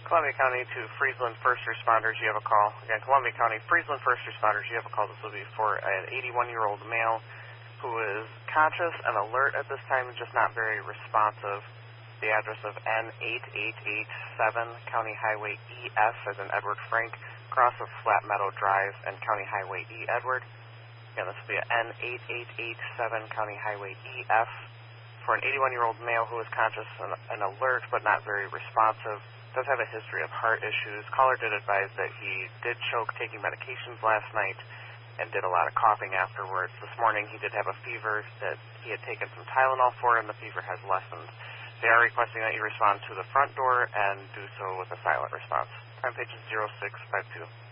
Columbia County to Friesland First Responders, you have a call. Again, Columbia County, Friesland First Responders, you have a call. This will be for an 81-year-old male who is conscious and alert at this time, just not very responsive. The address of N8887 County Highway EF as in Edward Frank, cross of Flat Meadow Drive and County Highway E Edward. Again, this will be N8887 County Highway EF for an 81-year-old male who is conscious and alert but not very responsive. Does have a history of heart issues. Caller did advise that he did choke taking medications last night and did a lot of coughing afterwards. This morning he did have a fever that he had taken some Tylenol for, and the fever has lessened. They are requesting that you respond to the front door and do so with a silent response. Time page is 0652.